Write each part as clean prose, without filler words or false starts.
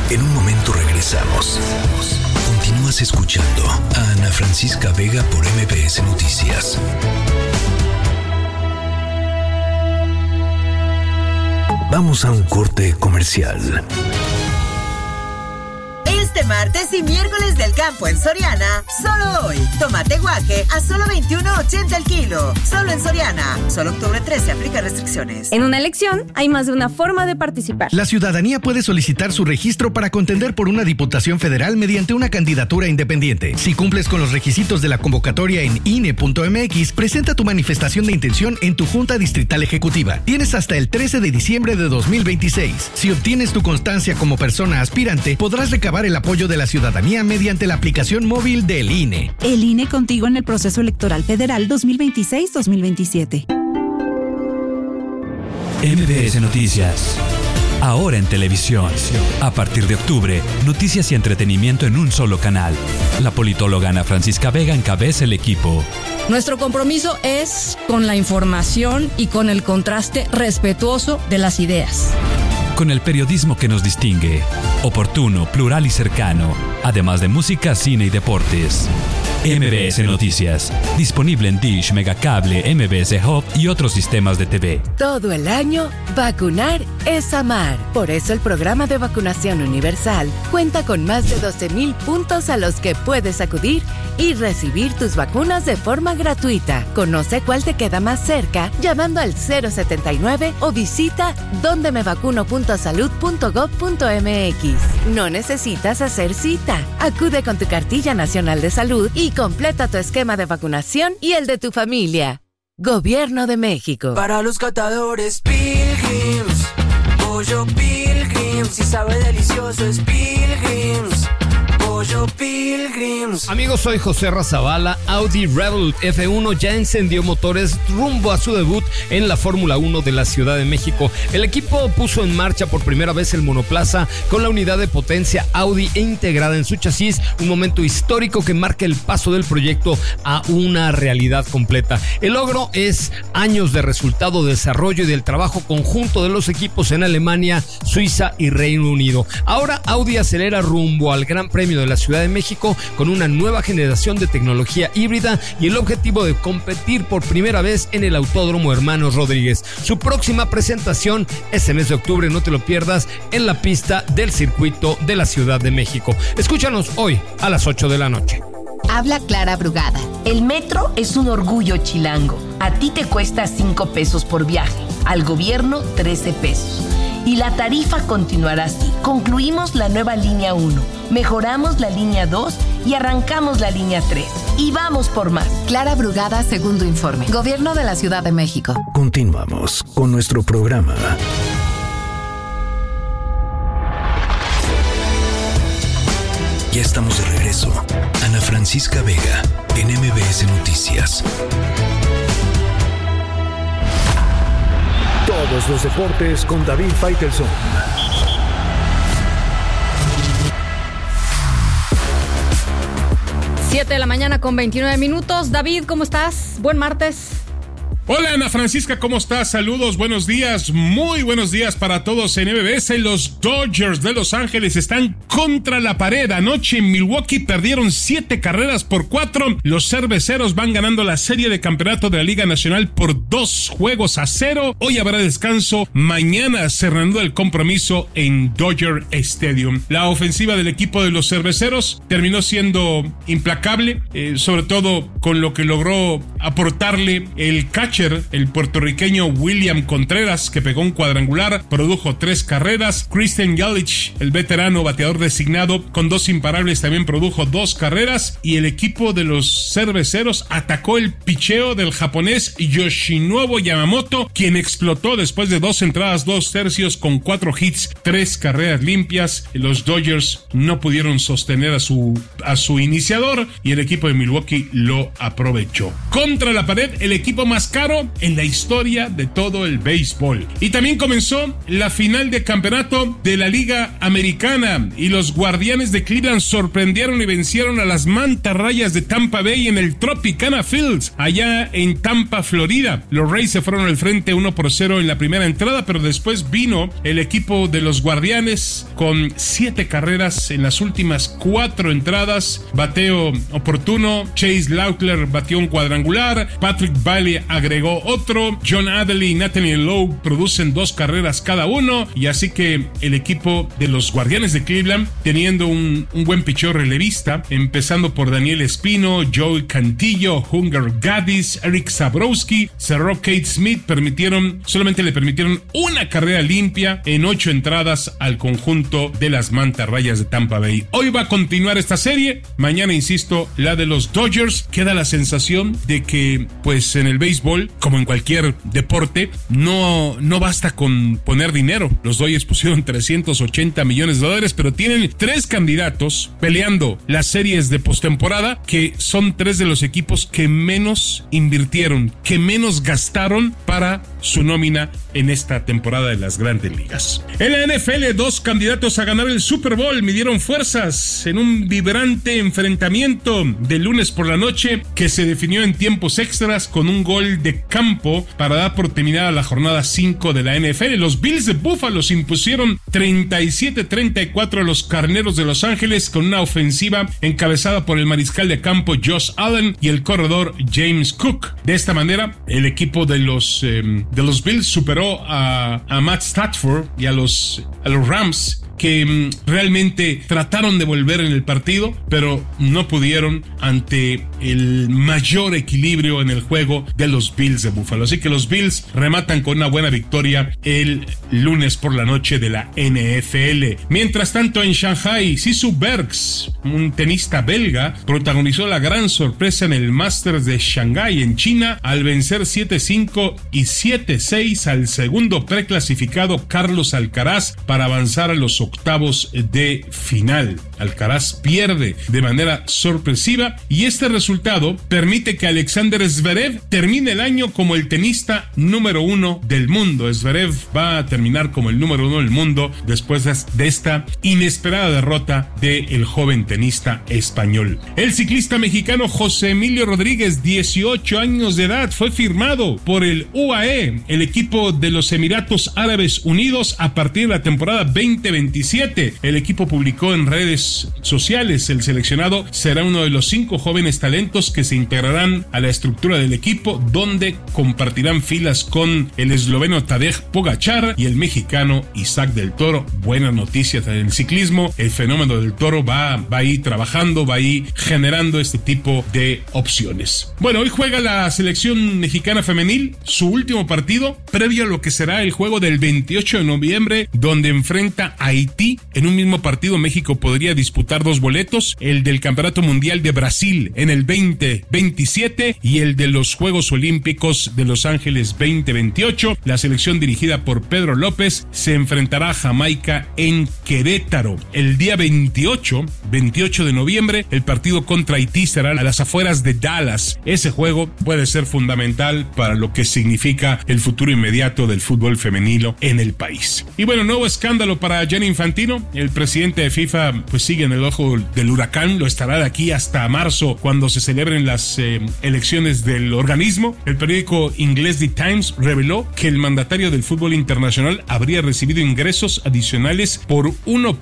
En un momento regresamos. Continúas escuchando a Ana Francisca Vega por MBS Noticias. Vamos a un corte comercial. Este martes y miércoles del campo en Soriana, solo hoy. Tomate guaje a solo $21.80 el kilo. Solo en Soriana. Solo octubre 13 aplica restricciones. En una elección hay más de una forma de participar. La ciudadanía puede solicitar su registro para contender por una diputación federal mediante una candidatura independiente. Si cumples con los requisitos de la convocatoria en INE.mx, presenta tu manifestación de intención en tu Junta Distrital Ejecutiva. Tienes hasta el 13 de diciembre de 2026. Si obtienes tu constancia como persona aspirante, podrás recabar el apoyo de la ciudadanía mediante la aplicación móvil del INE. El INE contigo en el proceso electoral federal 2026-2027. MBS Noticias. Ahora en televisión. A partir de octubre, noticias y entretenimiento en un solo canal. La politóloga Ana Francisca Vega encabeza el equipo. Nuestro compromiso es con la información y con el contraste respetuoso de las ideas. Con el periodismo que nos distingue, oportuno, plural y cercano, además de música, cine y deportes. MBS Noticias, disponible en Dish, Megacable, MBS Hub y otros sistemas de TV. Todo el año, vacunar es amar. Por eso el programa de vacunación universal cuenta con más de 12,000 puntos a los que puedes acudir y recibir tus vacunas de forma gratuita. Conoce cuál te queda más cerca llamando al 079 o visita dondemevacuno.salud.gov.mx. No necesitas hacer cita. Acude con tu cartilla nacional de salud y completa tu esquema de vacunación y el de tu familia. Gobierno de México. Para los catadores, Pilgrims. Pollo Pilgrims. Si sabe delicioso es Pilgrims. Pollo Pilgrims. Amigos, soy José Razabala. Audi Rebel F1 ya encendió motores rumbo a su debut en la Fórmula 1 de la Ciudad de México. El equipo puso en marcha por primera vez el monoplaza con la unidad de potencia Audi integrada en su chasis, un momento histórico que marca el paso del proyecto a una realidad completa. El logro es años de resultado, desarrollo y del trabajo conjunto de los equipos en Alemania, Suiza y Reino Unido. Ahora Audi acelera rumbo al Gran Premio de la Ciudad de México con una nueva generación de tecnología híbrida y el objetivo de competir por primera vez en el Autódromo Hermanos Rodríguez. Su próxima presentación este mes de octubre, no te lo pierdas, en la pista del circuito de la Ciudad de México. Escúchanos hoy a las 8 de la noche. Habla Clara Brugada. El metro es un orgullo chilango. A ti te cuesta 5 pesos por viaje, al gobierno 13 pesos. Y la tarifa continuará así. Concluimos la nueva línea 1, mejoramos la línea 2 y arrancamos la línea 3. Y vamos por más. Clara Brugada, segundo informe. Gobierno de la Ciudad de México. Continuamos con nuestro programa. Ya estamos de regreso. Ana Francisca Vega en MBS Noticias. Todos los deportes con David Faitelson. Siete de la mañana con 29 minutos. David, ¿cómo estás? Buen martes. Hola Ana Francisca, ¿cómo estás? Saludos, buenos días, muy buenos días para todos en MBS. Los Dodgers de Los Ángeles están contra la pared. Anoche en Milwaukee perdieron 7 carreras por 4. Los cerveceros van ganando la serie de campeonato de la Liga Nacional por 2-0. Hoy habrá descanso, mañana se reanuda el compromiso en Dodger Stadium. La ofensiva del equipo de los cerveceros terminó siendo implacable, sobre todo con lo que logró aportarle el catcher, el puertorriqueño William Contreras, que pegó un cuadrangular, produjo 3 carreras. Christian Yelich, el veterano bateador designado, con 2 imparables, también produjo 2 carreras. Y el equipo de los cerveceros atacó el picheo del japonés Yoshinobu Yamamoto, quien explotó después de 2 entradas, 2 tercios, con 4 hits, 3 carreras limpias. Los Dodgers no pudieron sostener a su iniciador y el equipo de Milwaukee lo aprovechó. Contra la pared, el equipo más caro caro en la historia de todo el béisbol. Y también comenzó la final de campeonato de la Liga Americana y los Guardianes de Cleveland sorprendieron y vencieron a las mantarrayas de Tampa Bay en el Tropicana Fields, allá en Tampa, Florida. Los Rays se fueron al frente 1-0 en la primera entrada, pero después vino el equipo de los Guardianes con 7 carreras en las últimas 4 entradas. Bateo oportuno, Chase Lautler batió un cuadrangular, Patrick Bailey agregó otro, John Adley y Nathaniel Lowe producen 2 carreras cada uno, y así que el equipo de los Guardianes de Cleveland, teniendo un buen picheo relevista, empezando por Daniel Espino, Joey Cantillo, Hunger Gaddis, Eric Zabrowski, cerró Kate Smith, solamente le permitieron una carrera limpia en 8 entradas al conjunto de las mantarrayas de Tampa Bay. Hoy va a continuar esta serie, mañana, insisto, la de los Dodgers. Queda la sensación de que, pues en el béisbol, como en cualquier deporte, no basta con poner dinero. Los Dodgers pusieron $380 millones, pero tienen 3 candidatos peleando las series de postemporada, que son 3 de los equipos que menos invirtieron, que menos gastaron para su nómina en esta temporada de las Grandes Ligas. En la NFL, 2 candidatos a ganar el Super Bowl midieron fuerzas en un vibrante enfrentamiento de lunes por la noche que se definió en tiempos extras con un gol de campo para dar por terminada la jornada 5 de la NFL. Los Bills de Buffalo se impusieron 37-34 a los Carneros de Los Ángeles con una ofensiva encabezada por el mariscal de campo Josh Allen y el corredor James Cook. De esta manera, el equipo de los Bills superó a Matt Stafford y a los Rams, que realmente trataron de volver en el partido, pero no pudieron ante el mayor equilibrio en el juego de los Bills de Buffalo. Así que los Bills rematan con una buena victoria el lunes por la noche de la NFL. Mientras tanto, en Shanghai, Sisu Bergs, un tenista belga, protagonizó la gran sorpresa en el Masters de Shanghái en China al vencer 7-5 y 7-6 al segundo preclasificado Carlos Alcaraz para avanzar a los octavos de final. Alcaraz pierde de manera sorpresiva y este resultado permite que Alexander Zverev termine el año como el tenista número 1 del mundo. Zverev va a terminar como el número 1 del mundo después de esta inesperada derrota del joven tenista español. El ciclista mexicano José Emilio Rodríguez, 18 años de edad, fue firmado por el UAE, el equipo de los Emiratos Árabes Unidos, a partir de la temporada 2027. El equipo publicó en redes sociales: el seleccionado será uno de los 5 jóvenes talentos que se integrarán a la estructura del equipo, donde compartirán filas con el esloveno Tadej Pogačar y el mexicano Isaac del Toro. Buenas noticias en el ciclismo. El fenómeno del Toro va a ir trabajando, va a ir generando este tipo de opciones. Bueno, hoy juega la selección mexicana femenil su último partido previo a lo que será el juego del 28 de noviembre, donde enfrenta a Haití. En un mismo partido, México podría disputar 2 boletos: el del Campeonato Mundial de Brasil en el 2027 y el de los Juegos Olímpicos de Los Ángeles 2028. La selección dirigida por Pedro López se enfrentará a Jamaica en Querétaro. El día 28 de noviembre, el partido contra Haití será a las afueras de Dallas. Ese juego puede ser fundamental para lo que significa el futuro inmediato del fútbol femenino en el país. Y bueno, nuevo escándalo para Gianni Infantino. El presidente de FIFA pues sigue en el ojo del huracán, lo estará de aquí hasta marzo, cuando se celebren las elecciones del organismo. El periódico inglés The Times reveló que el mandatario del fútbol internacional habría recibido ingresos adicionales por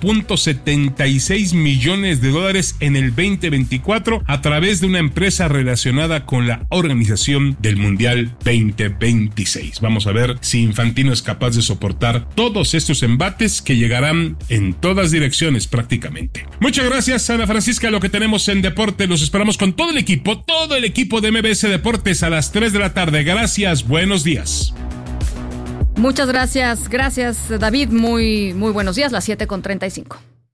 $1.76 millones en el 2024 a través de una empresa relacionada con la organización del Mundial 2026. Vamos a ver si Infantino es capaz de soportar todos estos embates que llegarán en todas direcciones prácticamente. Muchas gracias, Ana Francisca. Lo que tenemos en deporte, los esperamos con todo el equipo de MBS Deportes a las 3 de la tarde. Gracias, buenos días. Muchas gracias, David. Muy buenos días, las 7:35.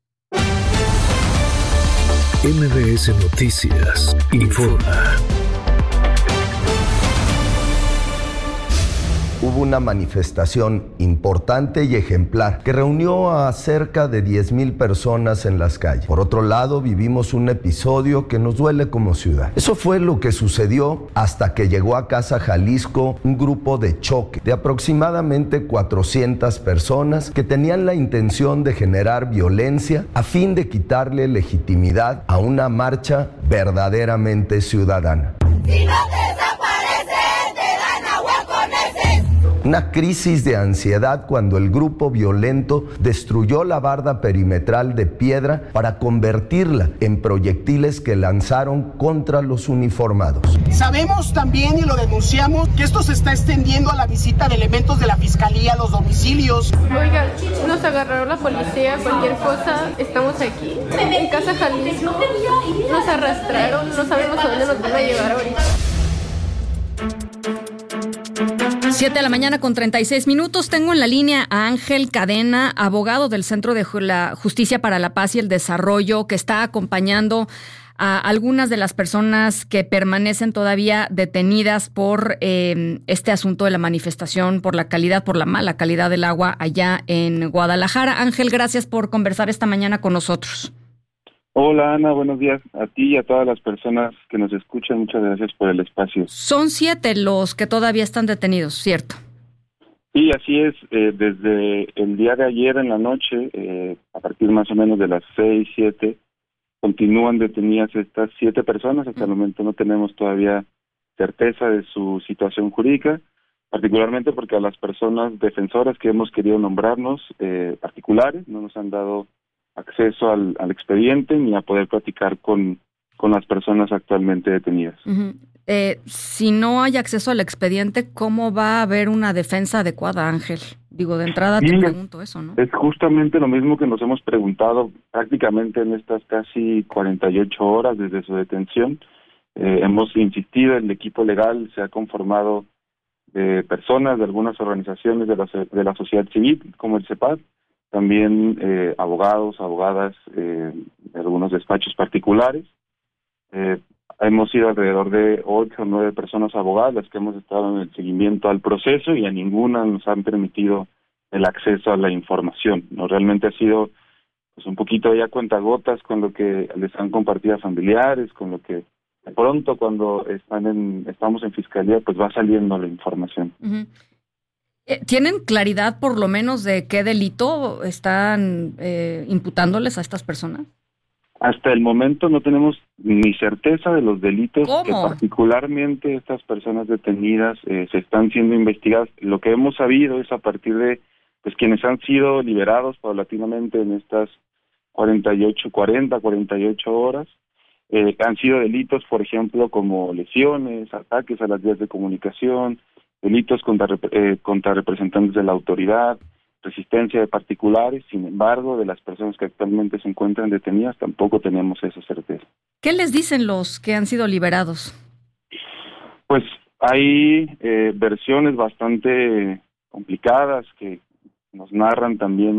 MBS Noticias informa. hubo una manifestación importante y ejemplar que reunió a cerca de 10,000 personas en las calles. Por otro lado, vivimos un episodio que nos duele como ciudad. Eso fue lo que sucedió hasta que llegó a Casa Jalisco un grupo de choque de aproximadamente 400 personas que tenían la intención de generar violencia a fin de quitarle legitimidad a una marcha verdaderamente ciudadana. Si no te desapareces, te dan agua con heces. Una crisis de ansiedad cuando el grupo violento destruyó la barda perimetral de piedra para convertirla en proyectiles que lanzaron contra los uniformados. Sabemos también y lo denunciamos que esto se está extendiendo a la visita de elementos de la Fiscalía a los domicilios. Oiga, nos agarraron la policía, cualquier cosa, estamos aquí, en Casa Jalisco, nos arrastraron, no sabemos a dónde nos van a llevar ahorita. 7:36 a.m. Tengo en la línea a Ángel Cadena, abogado del Centro de la Justicia para la Paz y el Desarrollo, que está acompañando a algunas de las personas que permanecen todavía detenidas por este asunto de la manifestación, por la mala calidad del agua allá en Guadalajara. Ángel, gracias por conversar esta mañana con nosotros. Hola Ana, buenos días a ti y a todas las personas que nos escuchan. Muchas gracias por el espacio. Son 7 los que todavía están detenidos, ¿cierto? Sí, así es. Desde el día de ayer en la noche, a partir más o menos de las 6, 7, continúan detenidas estas 7 personas. Hasta el momento no tenemos todavía certeza de su situación jurídica, particularmente porque a las personas defensoras que hemos querido nombrarnos, particulares, no nos han dado acceso al expediente ni a poder platicar con las personas actualmente detenidas. Uh-huh. Si no hay acceso al expediente, ¿cómo va a haber una defensa adecuada, Ángel? Digo, de entrada te pregunto eso, ¿no? Es justamente lo mismo que nos hemos preguntado prácticamente en estas casi 48 horas desde su detención. Hemos insistido, el equipo legal se ha conformado de personas de algunas organizaciones de la sociedad civil, como el CEPAD, también abogados, abogadas de algunos despachos particulares. Hemos sido alrededor de 8 o 9 personas abogadas las que hemos estado en el seguimiento al proceso y a ninguna nos han permitido el acceso a la información, ¿no? Realmente ha sido pues un poquito ya cuentagotas con lo que les han compartido a familiares, con lo que de pronto cuando estamos en fiscalía pues va saliendo la información. Uh-huh. ¿Tienen claridad por lo menos de qué delito están imputándoles a estas personas? Hasta el momento no tenemos ni certeza de los delitos ¿Cómo? que particularmente estas personas detenidas se están siendo investigadas. Lo que hemos sabido es a partir de pues quienes han sido liberados paulatinamente en estas 48 horas, han sido delitos, por ejemplo, como lesiones, ataques a las vías de comunicación, delitos contra representantes de la autoridad, resistencia de particulares. Sin embargo, de las personas que actualmente se encuentran detenidas tampoco tenemos esa certeza. ¿Qué les dicen los que han sido liberados? Pues hay versiones bastante complicadas que nos narran también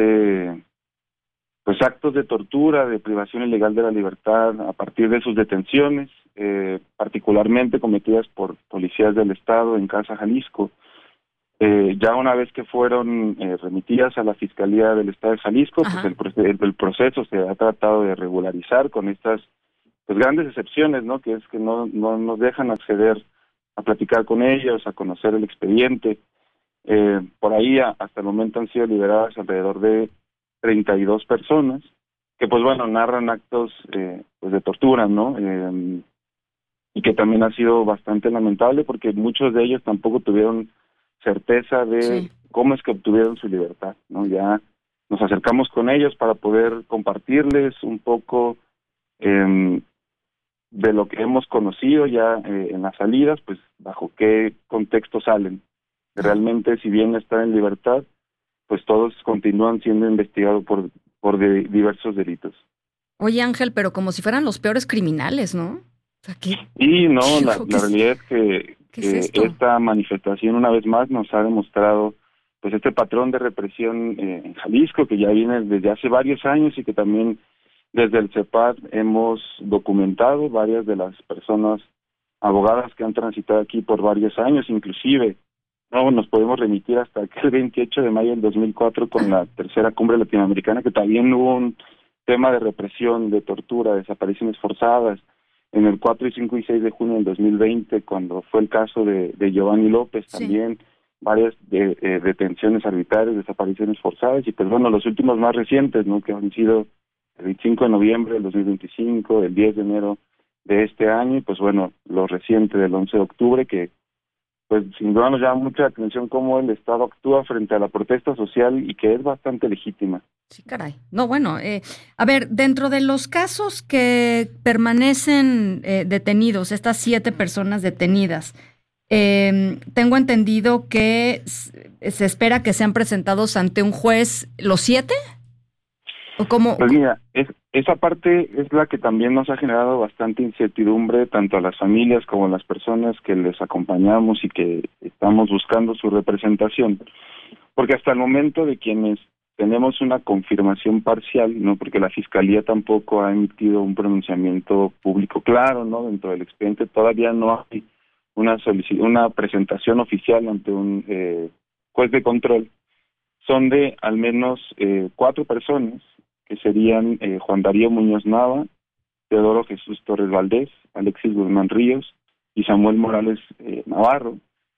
pues actos de tortura, de privación ilegal de la libertad a partir de sus detenciones, particularmente cometidas por policías del Estado en Casa Jalisco. Ya una vez que fueron remitidas a la Fiscalía del Estado de Jalisco, pues el proceso se ha tratado de regularizar con estas pues grandes excepciones, ¿no? Que es que no nos dejan acceder a platicar con ellos, a conocer el expediente. Por ahí hasta el momento han sido liberadas alrededor de 32 personas que pues bueno narran actos pues de tortura, ¿no? Y que también ha sido bastante lamentable porque muchos de ellos tampoco tuvieron certeza de cómo es que obtuvieron su libertad, ¿no? Ya nos acercamos con ellos para poder compartirles un poco de lo que hemos conocido ya en las salidas, pues bajo qué contexto salen. Realmente, si bien están en libertad, pues todos continúan siendo investigados por diversos delitos. Oye, Ángel, pero como si fueran los peores criminales, ¿no? O sea, y no, la realidad es que esta manifestación una vez más nos ha demostrado pues este patrón de represión en Jalisco que ya viene desde hace varios años y que también desde el CEPAD hemos documentado varias de las personas abogadas que han transitado aquí por varios años, inclusive No, nos podemos remitir hasta aquel 28 de mayo del 2004 con la tercera cumbre latinoamericana, que también hubo un tema de represión, de tortura, desapariciones forzadas. En el 4, 5 y 6 de junio del 2020, cuando fue el caso de Giovanni López, también varias detenciones arbitrarias, desapariciones forzadas, y pues bueno, los últimos más recientes, ¿no?, que han sido el 25 de noviembre del 2025, el 10 de enero de este año, y pues bueno, lo reciente del 11 de octubre, que pues sin duda nos llama mucha atención cómo el Estado actúa frente a la protesta social y que es bastante legítima. Sí, caray. No, bueno, a ver, dentro de los casos que permanecen detenidos, estas 7 personas detenidas, tengo entendido que se espera que sean presentados ante un juez los 7. ¿O cómo? Pues mira, esa parte es la que también nos ha generado bastante incertidumbre, tanto a las familias como a las personas que les acompañamos y que estamos buscando su representación, porque hasta el momento de quienes tenemos una confirmación parcial, no, porque la Fiscalía tampoco ha emitido un pronunciamiento público claro, no, dentro del expediente todavía no hay una presentación oficial ante un juez de control. Son de al menos 4 personas, que serían Juan Darío Muñoz Nava, Teodoro Jesús Torres Valdés, Alexis Guzmán Ríos y Samuel Morales Navarro.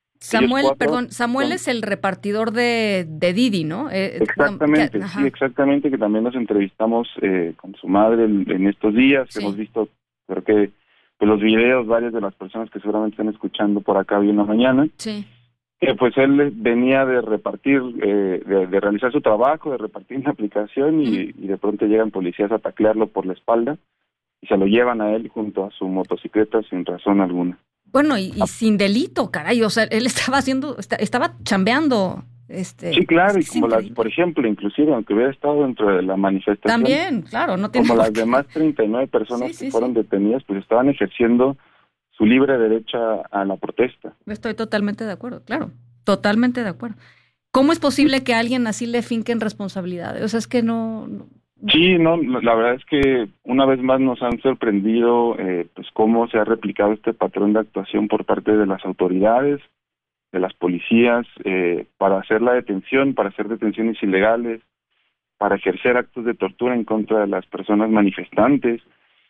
Samuel es el repartidor de Didi, ¿no? Exactamente, sí, exactamente, que también nos entrevistamos con su madre en estos días, que hemos visto, creo que pues, los videos, varias de las personas que seguramente están escuchando por acá hoy en la mañana. Sí. Pues él venía de repartir, de realizar su trabajo, de repartir una aplicación y de pronto llegan policías a taclearlo por la espalda y se lo llevan a él junto a su motocicleta sin razón alguna. Bueno, y sin delito, caray, o sea, él estaba chambeando. Sí, claro, y como por ejemplo, inclusive aunque hubiera estado dentro de la manifestación. También, claro, no tiene. Como las demás 39 personas que fueron detenidas, pues estaban ejerciendo su libre derecho a la protesta. Estoy totalmente de acuerdo, claro, totalmente de acuerdo. ¿Cómo es posible que a alguien así le finquen responsabilidades? O sea, es que no... Sí, no, la verdad es que una vez más nos han sorprendido pues cómo se ha replicado este patrón de actuación por parte de las autoridades, de las policías, para hacer la detención, para hacer detenciones ilegales, para ejercer actos de tortura en contra de las personas manifestantes,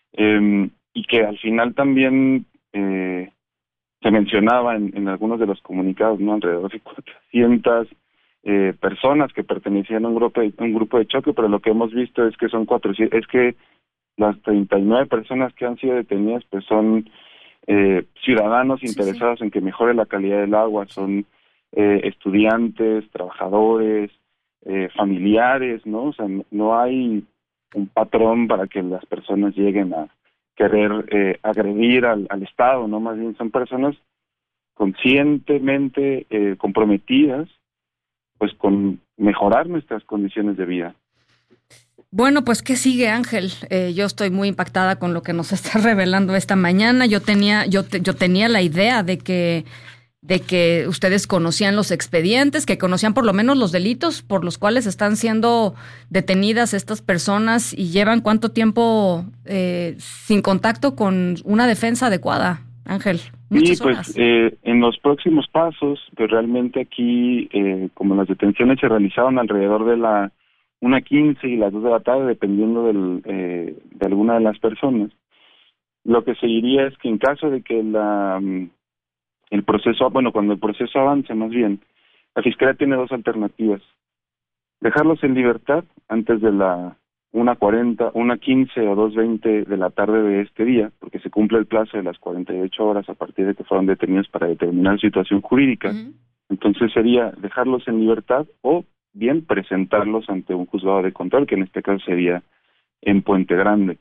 y que al final también se mencionaba en algunos de los comunicados, ¿no?, alrededor de 400 personas que pertenecían a un grupo de choque, pero lo que hemos visto es que son 400, es que las 39 personas que han sido detenidas pues son ciudadanos interesados en que mejore la calidad del agua, son estudiantes, trabajadores, familiares, ¿no? O sea, no hay un patrón para que las personas lleguen a querer agredir al Estado, ¿no? Más bien son personas conscientemente comprometidas pues con mejorar nuestras condiciones de vida. Bueno, pues ¿qué sigue, Ángel? Yo estoy muy impactada con lo que nos está revelando esta mañana. Yo tenía la idea de que ustedes conocían los expedientes, que conocían por lo menos los delitos por los cuales están siendo detenidas estas personas y llevan cuánto tiempo sin contacto con una defensa adecuada, Ángel. Muchas horas. En los próximos pasos, pues realmente aquí, como las detenciones se realizaron alrededor de la 1:15 y las 2 de la tarde, dependiendo de alguna de las personas, lo que seguiría es que en caso de que el proceso, cuando el proceso avance más bien, la Fiscalía tiene 2 alternativas: dejarlos en libertad antes de la 1:40, 1:15 o 2:20 de la tarde de este día, porque se cumple el plazo de las 48 horas a partir de que fueron detenidos para determinar situación jurídica. Entonces sería dejarlos en libertad o bien presentarlos ante un juzgado de control, que en este caso sería en Puente Grande.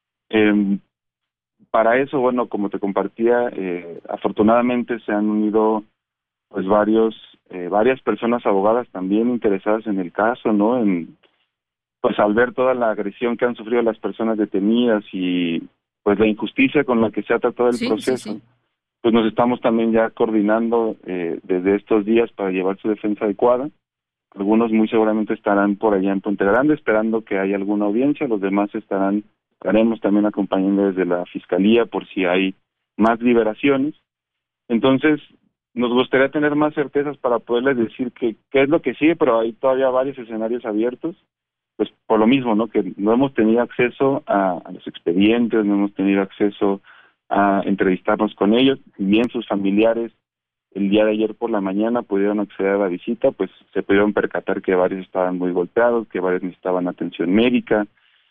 Para eso, bueno, como te compartía, afortunadamente se han unido pues varias personas abogadas también interesadas en el caso, ¿no? Pues al ver toda la agresión que han sufrido las personas detenidas y pues la injusticia con la que se ha tratado el proceso, pues nos estamos también ya coordinando desde estos días para llevar su defensa adecuada. Algunos muy seguramente estarán por allá en Puente Grande esperando que haya alguna audiencia, los demás estaremos también acompañando desde la Fiscalía por si hay más liberaciones. Entonces, nos gustaría tener más certezas para poderles decir qué es lo que sigue, pero hay todavía varios escenarios abiertos, pues por lo mismo, ¿no? Que no hemos tenido acceso a los expedientes, no hemos tenido acceso a entrevistarnos con ellos. Si bien sus familiares el día de ayer por la mañana pudieron acceder a la visita, pues se pudieron percatar que varios estaban muy golpeados, que varios necesitaban atención médica,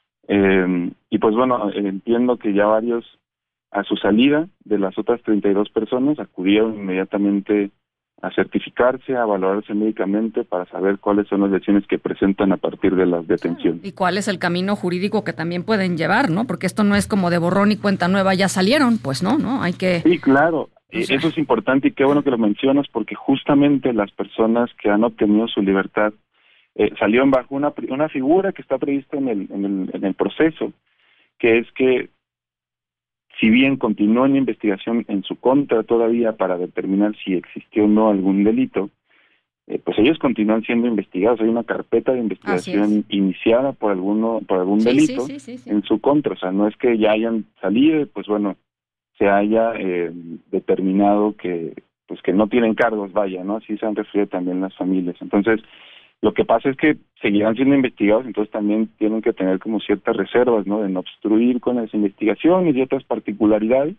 y pues bueno, entiendo que ya varios a su salida de las otras 32 personas acudieron inmediatamente a certificarse, a valorarse médicamente para saber cuáles son las lesiones que presentan a partir de las detenciones. Y cuál es el camino jurídico que también pueden llevar, ¿no? Porque esto no es como de borrón y cuenta nueva, ya salieron, pues no, hay que... Sí, claro, eso es importante y qué bueno que lo mencionas, porque justamente las personas que han obtenido su libertad salieron bajo una figura que está prevista en el proceso, que es que si bien continúa una investigación en su contra todavía para determinar si existió o no algún delito, pues ellos continúan siendo investigados. Hay una carpeta de investigación iniciada por algún delito en su contra. O sea, no es que ya hayan salido, pues bueno, se haya determinado que no tienen cargos, vaya, ¿no? Así se han referido también las familias. Entonces, lo que pasa es que seguirán siendo investigados, entonces también tienen que tener como ciertas reservas, ¿no? De no obstruir con las investigaciones y otras particularidades.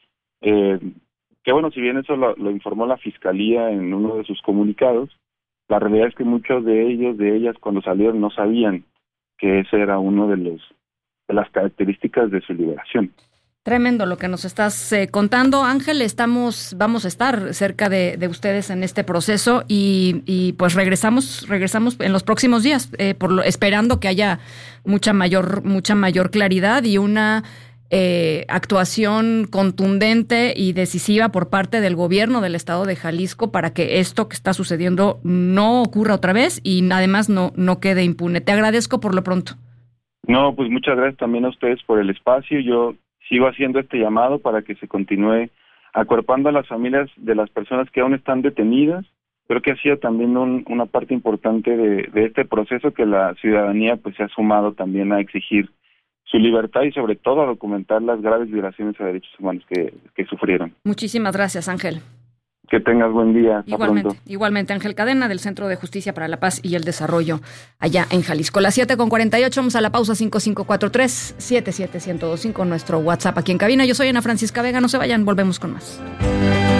Que bueno, si bien eso lo informó la Fiscalía en uno de sus comunicados, la realidad es que muchos de ellos, de ellas, cuando salieron no sabían que ese era uno de las características de su liberación. Tremendo lo que nos estás contando, Ángel. Vamos a estar cerca de ustedes en este proceso y pues regresamos en los próximos días, esperando que haya mucha mayor claridad y una actuación contundente y decisiva por parte del gobierno del estado de Jalisco para que esto que está sucediendo no ocurra otra vez y además no quede impune. Te agradezco por lo pronto. No, pues muchas gracias también a ustedes por el espacio. Yo sigo haciendo este llamado para que se continúe acuerpando a las familias de las personas que aún están detenidas. Creo que ha sido también una parte importante de este proceso, que la ciudadanía pues se ha sumado también a exigir su libertad y sobre todo a documentar las graves violaciones a derechos humanos que sufrieron. Muchísimas gracias, Ángel. Que tengas buen día. Hasta pronto. Igualmente, Ángel Cadena, del Centro de Justicia para la Paz y el Desarrollo, allá en Jalisco. Las 7:48, vamos a la pausa. 5543-77125, nuestro WhatsApp aquí en cabina. Yo soy Ana Francisca Vega, no se vayan, volvemos con más.